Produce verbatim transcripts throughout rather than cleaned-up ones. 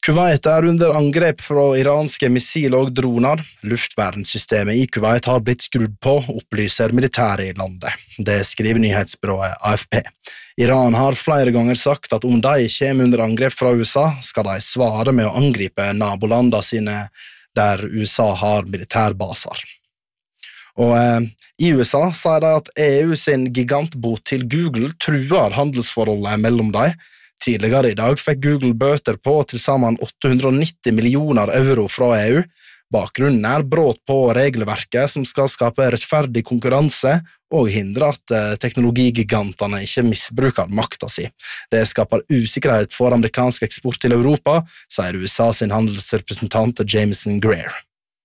Kuwait er under angrep fra iranske missil og droner. Luftvernsystemet i Kuwait har blitt skrudd på, opplyser militæret i landet. Det skriver nyhetsbyrået A F P. Iran har flere ganger sagt at om de kommer under angrep fra U S A, skal de svare med å angripe nabolandene sine der U S A har militærbaser. Og eh, i U S A sier de at E U sin gigantbot til Google truer handelsforholdet mellom dem. Tidligere i dag fikk Google bøter på til sammen åtte hundre og nitti millioner euro fra E U. Bakgrunnen er brudd på regelverket som skal skape rettferdig konkurranse og hindre at eh, teknologigigantene ikke misbruker makta si. Det skaper usikkerhet for amerikansk eksport til Europa, sier U S A sin handelsrepresentant Jameson Greer.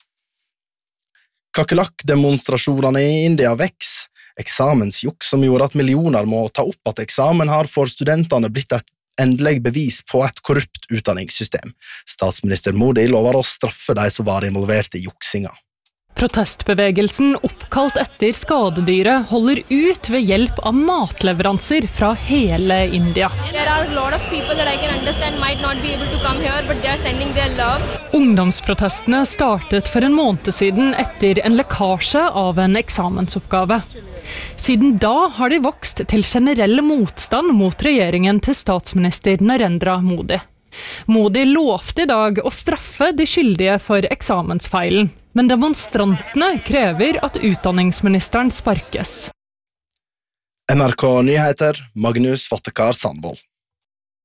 Kakerlakk-demonstrasjonene i India veks. Eksamensjukk som gjorde at millioner må ta opp at eksamen har for studentene blitt et endelig bevis på et korrupt utdanningssystem. Statsminister Modi lover å straffe de som var involvert i juksinga. Protestbevegelsen oppkalt etter skadedyret holder ut ved hjelp av matleveranser fra hele India. There are a lot of people that I can understand might not be able to come here, but they are sending their love. Ungdomsprotestene startet for en måned siden etter en lekkasje av en eksamensoppgave. Siden da har de vokst til generell motstand mot regjeringen til statsminister Narendra Modi. Modi lovte i dag å straffe de skyldige for eksamensfeilen, men demonstrantene krever at utdanningsministeren sparkes. N R K Nyheter, Magnus Vattekar Sandvold.